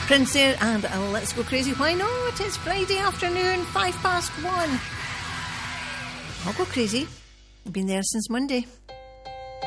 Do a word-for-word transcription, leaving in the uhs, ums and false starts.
Prince there, and uh, let's go crazy. Why not? It's Friday afternoon, five past one. I'll go crazy. I've been there since Monday.